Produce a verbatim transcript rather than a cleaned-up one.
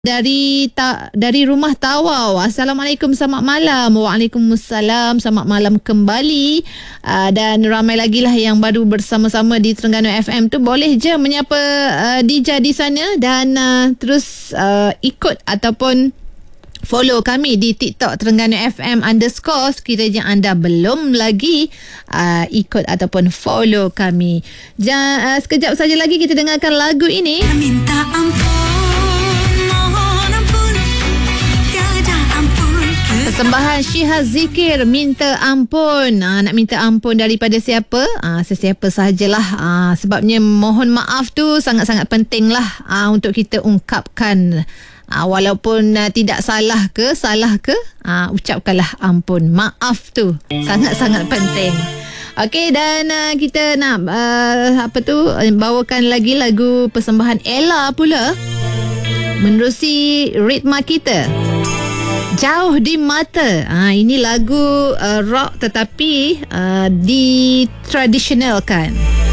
Dari ta, dari rumah Tawau. Assalamualaikum, selamat malam. Waalaikumsalam, selamat malam kembali. Uh, dan ramai lagi lah yang baru bersama-sama di Terengganu F M tu. Boleh je menyapa uh, Dija di sana dan uh, terus uh, ikut ataupun follow kami di TikTok Terengganu F M underscore. Sekiranya anda belum lagi uh, ikut ataupun follow kami. Ja, uh, sekejap saja lagi kita dengarkan lagu ini. Minta ampun. Persembahan Syihaz Zikir, Minta Ampun. Aa, nak minta ampun daripada siapa? Aa, sesiapa sahajalah. Aa, sebabnya mohon maaf tu sangat-sangat penting lah aa, untuk kita ungkapkan. Aa, walaupun aa, tidak salah ke, salah ke, aa, ucapkanlah ampun. Maaf tu sangat-sangat penting. Okey, dan uh, kita nak uh, apa tu bawakan lagi lagu persembahan Ella pula menerusi ritma kita. Jauh di Mata. Ha, ini lagu uh, rock tetapi uh, ditradisionalkan.